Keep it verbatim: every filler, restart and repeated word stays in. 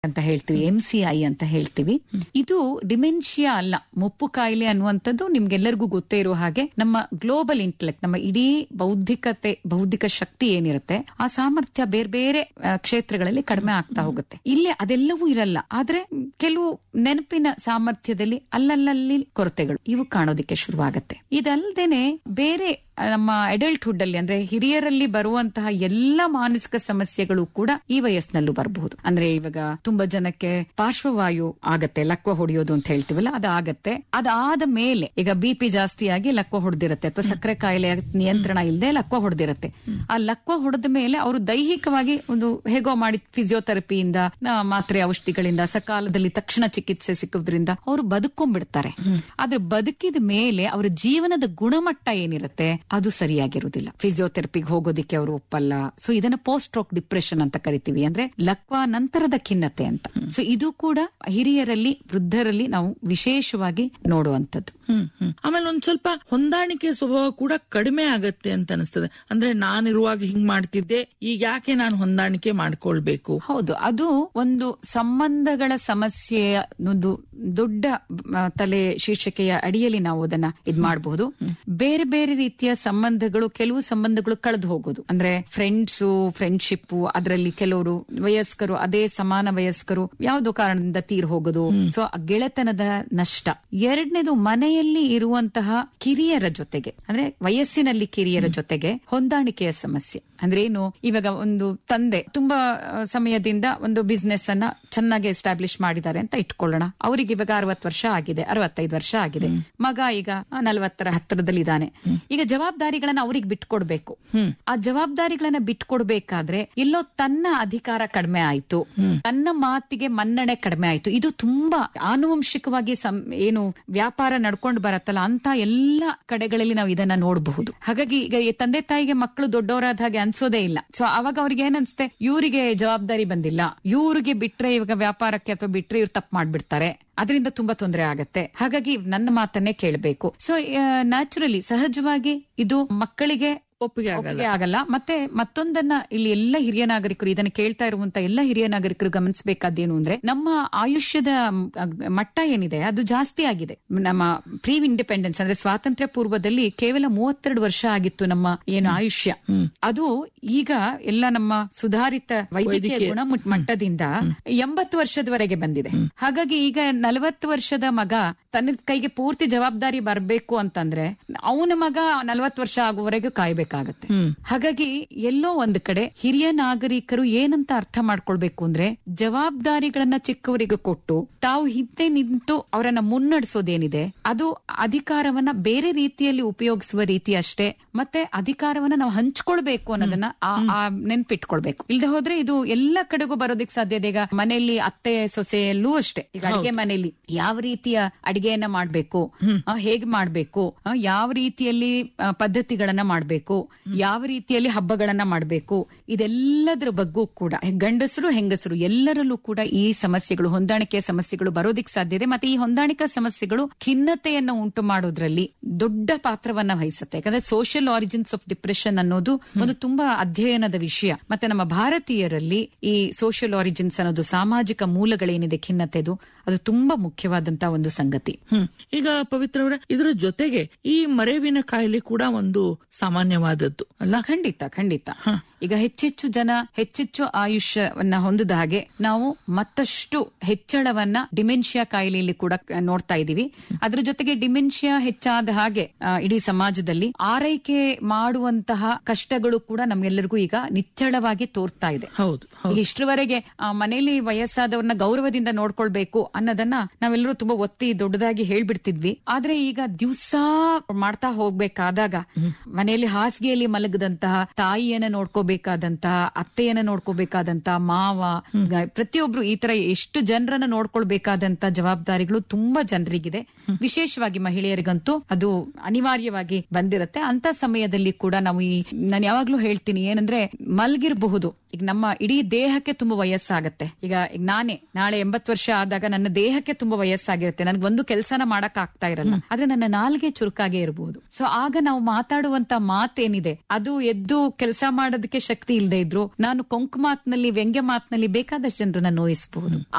ಅಂತ ಹೇಳ್ತೀವಿ, M C I ಅಂತ ಹೇಳ್ತೀವಿ. ಇದು ಡಿಮೆನ್ಷಿಯಾ ಅಲ್ಲ, ಮುಪ್ಪು ಕಾಯಿಲೆ ಅನ್ನುವಂಥದ್ದು ನಿಮ್ಗೆಲ್ಲರಿಗೂ ಗೊತ್ತೇ ಇರೋ ಹಾಗೆ ನಮ್ಮ ಗ್ಲೋಬಲ್ ಇಂಟೆಲೆಕ್ಟ್, ನಮ್ಮ ಇಡೀ ಬೌದ್ಧಿಕತೆ, ಬೌದ್ಧಿಕ ಶಕ್ತಿ ಏನಿರುತ್ತೆ ಆ ಸಾಮರ್ಥ್ಯ ಬೇರೆ ಬೇರೆ ಕ್ಷೇತ್ರಗಳಲ್ಲಿ ಕಡಿಮೆ ಆಗ್ತಾ ಹೋಗುತ್ತೆ. ಇಲ್ಲಿ ಅದೆಲ್ಲವೂ ಇರಲ್ಲ, ಆದ್ರೆ ಕೆಲವು ನೆನಪಿನ ಸಾಮರ್ಥ್ಯದಲ್ಲಿ ಅಲ್ಲಲ್ಲಿ ಕೊರತೆಗಳು ಇವು ಕಾಣೋದಿಕ್ಕೆ ಶುರುವಾಗತ್ತೆ. ಇದಲ್ದೇನೆ ಬೇರೆ ನಮ್ಮ ಅಡಲ್ಟ್ಹುಡ್ ಅಲ್ಲಿ ಅಂದ್ರೆ ಹಿರಿಯರಲ್ಲಿ ಬರುವಂತಹ ಎಲ್ಲಾ ಮಾನಸಿಕ ಸಮಸ್ಯೆಗಳು ಕೂಡ ಈ ವಯಸ್ಸಿನಲ್ಲೂ ಬರಬಹುದು. ಅಂದ್ರೆ ಇವಾಗ ತುಂಬಾ ಜನಕ್ಕೆ ಪಾರ್ಶ್ವವಾಯು ಆಗತ್ತೆ, ಲಕ್ವ ಹೊಡೆಯೋದು ಅಂತ ಹೇಳ್ತೀವಲ್ಲ, ಅದಾಗತ್ತೆ. ಅದಾದ ಮೇಲೆ ಈಗ ಬಿ ಪಿ ಜಾಸ್ತಿ ಆಗಿ ಲಕ್ವ ಹೊಡೆದಿರತ್ತೆ, ಅಥವಾ ಸಕ್ಕರೆ ಕಾಯಿಲೆ ನಿಯಂತ್ರಣ ಇಲ್ಲದೆ ಲಕ್ವ ಹೊಡೆದಿರತ್ತೆ. ಆ ಲಕ್ವ ಹೊಡೆದ ಮೇಲೆ ಅವರು ದೈಹಿಕವಾಗಿ ಒಂದು ಹೇಗೋ ಮಾಡಿ ಫಿಸಿಯೋಥೆರಪಿಯಿಂದ, ಮಾತ್ರೆ ಔಷಧಿಗಳಿಂದ, ಸಕಾಲದಲ್ಲಿ ತಕ್ಷಣ ಚಿಕಿತ್ಸೆ ಸಿಕ್ಕೋದ್ರಿಂದ ಅವರು ಬದುಕೊಂಡ್ಬಿಡ್ತಾರೆ. ಆದ್ರೆ ಬದುಕಿದ ಮೇಲೆ ಅವರ ಜೀವನದ ಗುಣಮಟ್ಟ ಏನಿರುತ್ತೆ ಅದು ಸರಿಯಾಗಿರುವುದಿಲ್ಲ. ಫಿಸಿಯೋಥೆರಪಿಗೆ ಹೋಗೋದಿಕ್ಕೆ ಅವರು ಒಪ್ಪಲ್ಲ. ಸೊ ಇದನ್ನ ಪೋಸ್ಟ್ ಸ್ಟ್ರೋಕ್ ಡಿಪ್ರೆಷನ್ ಅಂತ ಕರಿತೀವಿ, ಅಂದ್ರೆ ಲಕ್ವ ನಂತರದ ಖಿನ್ನತೆ ಅಂತ. ಸೊ ಇದು ಕೂಡ ಹಿರಿಯರಲ್ಲಿ, ವೃದ್ಧರಲ್ಲಿ ನಾವು ವಿಶೇಷವಾಗಿ ನೋಡುವಂತದ್ದು. ಹ್ಮ್ ಹ್ಮ್ ಆಮೇಲೆ ಒಂದ್ ಸ್ವಲ್ಪ ಹೊಂದಾಣಿಕೆ ಸ್ವಭಾವ ಕೂಡ ಕಡಿಮೆ ಆಗತ್ತೆ ಅಂತ ಅನಿಸ್ತದೆ. ಅಂದ್ರೆ ನಾನಿರುವಾಗ ಹಿಂಗ್ ಮಾಡ್ತಿದ್ದೆ, ಈಗ ಯಾಕೆ ನಾನು ಹೊಂದಾಣಿಕೆ ಮಾಡ್ಕೊಳ್ಬೇಕು? ಹೌದು, ಅದು ಒಂದು ಸಂಬಂಧಗಳ ಸಮಸ್ಯೆಯ ಒಂದು ದೊಡ್ಡ ತಲೆ ಶೀರ್ಷಿಕೆಯ ಅಡಿಯಲ್ಲಿ ನಾವು ಅದನ್ನ ಇದ್ ಮಾಡಬಹುದು. ಬೇರೆ ಬೇರೆ ರೀತಿಯ ಸಂಬಂಧಗಳು, ಕೆಲವು ಸಂಬಂಧಗಳು ಕಳೆದು ಹೋಗೋದು, ಅಂದ್ರೆ ಫ್ರೆಂಡ್ಸು, ಫ್ರೆಂಡ್ಶಿಪ್, ಅದರಲ್ಲಿ ಕೆಲವರು ವಯಸ್ಕರು, ಅದೇ ಸಮಾನ ವಯಸ್ಕರು ಯಾವುದೋ ಕಾರಣದಿಂದ ತೀರ್ ಹೋಗೋದು. ಸೊ ಗೆಳೆತನದ ನಷ್ಟ. ಎರಡನೇದು ಮನೆಯಲ್ಲಿ ಇರುವಂತಹ ಕಿರಿಯರ ಜೊತೆಗೆ, ಅಂದ್ರೆ ವಯಸ್ಸಿನಲ್ಲಿ ಕಿರಿಯರ ಜೊತೆಗೆ ಹೊಂದಾಣಿಕೆಯ ಸಮಸ್ಯೆ. ಅಂದ್ರೆ ಏನು, ಇವಾಗ ಒಂದು ತಂದೆ ತುಂಬಾ ಸಮಯದಿಂದ ಒಂದು ಬಿಸ್ನೆಸ್ ಅನ್ನ ಚೆನ್ನಾಗಿ ಎಸ್ಟಾಬ್ಲಿಷ್ ಮಾಡಿದ್ದಾರೆ ಅಂತ ಇಟ್ಕೊಳ್ಳೋಣ. ಅವ್ರಿಗೆ ಇವಾಗ ಅರವತ್ತು ವರ್ಷ ಆಗಿದೆ, ಅರವತ್ತೈದು ವರ್ಷ ಆಗಿದೆ, ಮಗ ಈಗ ನಲವತ್ತರ ಹತ್ತಿರದಲ್ಲಿ ಇದ್ದಾನೆ. ಈಗ ಜವಾಬ್ದಾರಿಗಳನ್ನ ಅವ್ರಿಗೆ ಬಿಟ್ಕೊಡ್ಬೇಕು. ಆ ಜವಾಬ್ದಾರಿಗಳನ್ನ ಬಿಟ್ಕೊಡ್ಬೇಕಾದ್ರೆ ಎಲ್ಲೋ ತನ್ನ ಅಧಿಕಾರ ಕಡಿಮೆ ಆಯ್ತು, ತನ್ನ ಮಾತಿಗೆ ಮನ್ನಣೆ ಕಡಿಮೆ ಆಯ್ತು. ಇದು ತುಂಬಾ ಆನುವಂಶಿಕವಾಗಿ ಏನು ವ್ಯಾಪಾರ ನಡ್ಕೊಂಡು ಬರತ್ತಲ್ಲ ಅಂತ ಎಲ್ಲಾ ಕಡೆಗಳಲ್ಲಿ ನಾವು ಇದನ್ನ ನೋಡಬಹುದು. ಹಾಗಾಗಿ ಈಗ ತಂದೆ ತಾಯಿಗೆ ಮಕ್ಕಳು ದೊಡ್ಡವರಾದ ಹಾಗೆ ಅನ್ಸೋದೇ ಇಲ್ಲ. ಸೊ ಅವಾಗ ಅವ್ರಿಗೆ ಏನನ್ಸುತ್ತೆ, ಇವರಿಗೆ ಜವಾಬ್ದಾರಿ ಬಂದಿಲ್ಲ, ಇವ್ರಿಗೆ ಬಿಟ್ರೆ ಇವಾಗ ವ್ಯಾಪಾರಕ್ಕೆ ಅಥವಾ ಬಿಟ್ರೆ ಇವ್ರು ತಪ್ಪು ಮಾಡ್ಬಿಡ್ತಾರೆ, ಅದರಿಂದ ತುಂಬಾ ತೊಂದರೆ ಆಗತ್ತೆ, ಹಾಗಾಗಿ ನನ್ನ ಮಾತನ್ನೇ ಕೇಳಬೇಕು. ಸೊ ನ್ಯಾಚುರಲಿ, ಸಹಜವಾಗಿ ಇದು ಮಕ್ಕಳಿಗೆ ಒಪ್ಪಿಗೆ ಆಗಲ್ಲ. ಮತ್ತೆ ಮತ್ತೊಂದನ್ನ ಇಲ್ಲಿ ಎಲ್ಲ ಹಿರಿಯ ನಾಗರಿಕರು, ಇದನ್ನ ಕೇಳ್ತಾ ಇರುವಂತ ಎಲ್ಲ ಹಿರಿಯ ನಾಗರಿಕರು ಗಮನಿಸಬೇಕಾದೇನು ಅಂದ್ರೆ, ನಮ್ಮ ಆಯುಷ್ಯದ ಮಟ್ಟ ಏನಿದೆ ಅದು ಜಾಸ್ತಿ ಆಗಿದೆ. ನಮ್ಮ ಪ್ರೀ ಇಂಡಿಪೆಂಡೆನ್ಸ್ ಅಂದ್ರೆ ಸ್ವಾತಂತ್ರ್ಯ ಪೂರ್ವದಲ್ಲಿ ಕೇವಲ ಮೂವತ್ತೆರಡು ವರ್ಷ ಆಗಿತ್ತು ನಮ್ಮ ಏನು ಆಯುಷ್ಯ. ಅದು ಈಗ ಎಲ್ಲ ನಮ್ಮ ಸುಧಾರಿತ ವೈದ್ಯಕೀಯ ಗುಣಮಟ್ಟದಿಂದ ಎಂಬತ್ತು ವರ್ಷದವರೆಗೆ ಬಂದಿದೆ. ಹಾಗಾಗಿ ಈಗ ನಲವತ್ತು ವರ್ಷದ ಮಗ ತನ್ನ ಕೈಗೆ ಪೂರ್ತಿ ಜವಾಬ್ದಾರಿ ಬರಬೇಕು ಅಂತಂದ್ರೆ ಅವನ ಮಗ ನಲವತ್ತು ವರ್ಷ ಆಗುವವರೆಗೂ ಕಾಯ್ಬೇಕಾಗತ್ತೆ. ಹಾಗಾಗಿ ಎಲ್ಲೋ ಒಂದು ಕಡೆ ಹಿರಿಯ ನಾಗರಿಕರು ಏನಂತ ಅರ್ಥ ಮಾಡ್ಕೊಳ್ಬೇಕು ಅಂದ್ರೆ, ಜವಾಬ್ದಾರಿಗಳನ್ನ ಚಿಕ್ಕವರಿಗೆ ಕೊಟ್ಟು ತಾವು ಹಿಂದೆ ನಿಂತು ಅವರನ್ನ ಮುನ್ನಡೆಸೋದೇನಿದೆ ಅದು ಅಧಿಕಾರವನ್ನ ಬೇರೆ ರೀತಿಯಲ್ಲಿ ಉಪಯೋಗಿಸುವ ರೀತಿ ಅಷ್ಟೇ. ಮತ್ತೆ ಅಧಿಕಾರವನ್ನ ನಾವು ಹಂಚ್ಕೊಳ್ಬೇಕು ಅನ್ನೋದನ್ನ ನೆನ್ಪಿಟ್ಕೊಳ್ಬೇಕು. ಇಲ್ದೆ ಹೋದ್ರೆ ಇದು ಎಲ್ಲ ಕಡೆಗೂ ಬರೋದಿಕ್ ಸಾಧ್ಯತೆ. ಈಗ ಮನೆಯಲ್ಲಿ ಅತ್ತೆ ಸೊಸೆಯಲ್ಲೂ ಅಷ್ಟೇ, ಈಗ ಅಡಿಗೆ ಮನೆಯಲ್ಲಿ ಯಾವ ರೀತಿಯ ಅಡಿಗೆಯನ್ನ ಮಾಡ್ಬೇಕು, ಹೇಗ್ ಮಾಡ್ಬೇಕು, ಯಾವ ರೀತಿಯಲ್ಲಿ ಪದ್ಧತಿಗಳನ್ನ ಮಾಡ್ಬೇಕು, ಯಾವ ರೀತಿಯಲ್ಲಿ ಹಬ್ಬಗಳನ್ನ ಮಾಡ್ಬೇಕು, ಇದೆಲ್ಲದರ ಬಗ್ಗೂ ಕೂಡ ಗಂಡಸರು ಹೆಂಗಸರು ಎಲ್ಲರಲ್ಲೂ ಕೂಡ ಈ ಸಮಸ್ಯೆಗಳು, ಹೊಂದಾಣಿಕೆಯ ಸಮಸ್ಯೆಗಳು ಬರೋದಿಕ್ ಸಾಧ್ಯತೆ. ಮತ್ತೆ ಈ ಹೊಂದಾಣಿಕಾ ಸಮಸ್ಯೆಗಳು ಖಿನ್ನತೆಯನ್ನು ಉಂಟು ಮಾಡೋದ್ರಲ್ಲಿ ದೊಡ್ಡ ಪಾತ್ರವನ್ನ ವಹಿಸುತ್ತೆ. ಯಾಕಂದ್ರೆ ಸೋಷಿಯಲ್ ಆರಿಜಿನ್ಸ್ ಆಫ್ ಡಿಪ್ರೆಷನ್ ಅನ್ನೋದು ಒಂದು ತುಂಬಾ ಅಧ್ಯಯನದ ವಿಷಯ. ಮತ್ತೆ ನಮ್ಮ ಭಾರತೀಯರಲ್ಲಿ ಈ ಸೋಷಿಯಲ್ ಆರಿಜಿನ್ಸ್ ಅನ್ನೋದು, ಸಾಮಾಜಿಕ ಮೂಲಗಳೇನಿದೆ ಖಿನ್ನತೆದು, ಅದು ತುಂಬಾ ಮುಖ್ಯವಾದಂತಹ ಒಂದು ಸಂಗತಿ. ಹ್ಮ್ ಈಗ ಪವಿತ್ರ ಅವರ ಇದರ ಜೊತೆಗೆ ಈ ಮರೆವಿನ ಕಾಯಿಲೆ ಕೂಡ ಒಂದು ಸಾಮಾನ್ಯವಾದದ್ದು ಅಲ್ಲ? ಖಂಡಿತ ಖಂಡಿತ. ಈಗ ಹೆಚ್ಚೆಚ್ಚು ಜನ ಹೆಚ್ಚೆಚ್ಚು ಆಯುಷ್ಯವನ್ನ ಹೊಂದಿದ ಹಾಗೆ ನಾವು ಮತ್ತಷ್ಟು ಹೆಚ್ಚಳವನ್ನ ಡಿಮೆನ್ಷಿಯಾ ಕಾಯಿಲೆಯಲ್ಲಿ ಕೂಡ ನೋಡ್ತಾ ಇದೀವಿ. ಅದ್ರ ಜೊತೆಗೆ ಡಿಮೆನ್ಷಿಯಾ ಹೆಚ್ಚಾದ ಹಾಗೆ ಇಡೀ ಸಮಾಜದಲ್ಲಿ ಆರೈಕೆ ಮಾಡುವಂತಹ ಕಷ್ಟಗಳು ಕೂಡ ನಮ್ಗೆಲ್ಲರಿಗೂ ಈಗ ನಿಚ್ಚಳವಾಗಿ ತೋರ್ತಾ ಇದೆ. ಹೌದು, ಈಗ ಇಷ್ಟರವರೆಗೆ ಮನೆಯಲ್ಲಿ ವಯಸ್ಸಾದವ್ರನ್ನ ಗೌರವದಿಂದ ನೋಡ್ಕೊಳ್ಬೇಕು ಅನ್ನೋದನ್ನ ನಾವೆಲ್ಲರೂ ತುಂಬಾ ಒತ್ತಿ ದೊಡ್ಡದಾಗಿ ಹೇಳ್ಬಿಡ್ತಿದ್ವಿ. ಆದ್ರೆ ಈಗ ದಿವಸ ಮಾಡ್ತಾ ಹೋಗ್ಬೇಕಾದಾಗ ಮನೆಯಲ್ಲಿ ಹಾಸಿಗೆಯಲ್ಲಿ ಮಲಗದಂತಹ ತಾಯಿಯನ್ನ ನೋಡ್ಕೋಬೇಕಾದಂತಹ, ಅತ್ತೆಯನ್ನ ನೋಡ್ಕೋಬೇಕಾದಂತಹ, ಮಾವ, ಪ್ರತಿಯೊಬ್ರು ಈ ತರ ಎಷ್ಟು ಜನರನ್ನ ನೋಡ್ಕೊಳ್ಬೇಕಾದಂತ ಜವಾಬ್ದಾರಿಗಳು ತುಂಬಾ ಜನರಿಗಿದೆ. ವಿಶೇಷವಾಗಿ ಮಹಿಳೆಯರಿಗಂತೂ ಅದು ಅನಿವಾರ್ಯವಾಗಿ ಬಂದಿರತ್ತೆ. ಅಂತ ಸಮಯದಲ್ಲಿ ಕೂಡ ನಾವು ಈ ನಾನು ಯಾವಾಗ್ಲೂ ಹೇಳ್ತೀನಿ ಏನಂದ್ರೆ, ಮಲ್ಗಿರಬಹುದು, ಈಗ ನಮ್ಮ ಇಡೀ ದೇಹಕ್ಕೆ ತುಂಬಾ ವಯಸ್ಸಾಗತ್ತೆ. ಈಗ ಈಗ ನಾನೇ ನಾಳೆ ಎಂಬತ್ತು ವರ್ಷ ಆದಾಗ ನನ್ನ ದೇಹಕ್ಕೆ ತುಂಬಾ ವಯಸ್ಸಾಗಿರುತ್ತೆ, ನನ್ಗೆ ಒಂದು ಕೆಲಸನ ಮಾಡಕ್ ಆಗ್ತಾ ಇರಲ್ಲ, ಆದ್ರೆ ನನ್ನ ನಾಲ್ಗೆ ಚುರುಕಾಗೆ ಇರಬಹುದು. ಸೊ ಆಗ ನಾವು ಮಾತಾಡುವಂತ ಮಾತೇನಿದೆ ಅದು ಎದ್ದು ಕೆಲಸ ಮಾಡೋದಕ್ಕೆ ಶಕ್ತಿ ಇಲ್ಲದೆ ಇದ್ರು ನಾನು ಕೊಂಕು ಮಾತಿನಲ್ಲಿ, ವ್ಯಂಗ್ಯ ಮಾತಿನಲ್ಲಿ ಬೇಕಾದಷ್ಟು ಜನರನ್ನ ನೋಯಿಸಬಹುದು.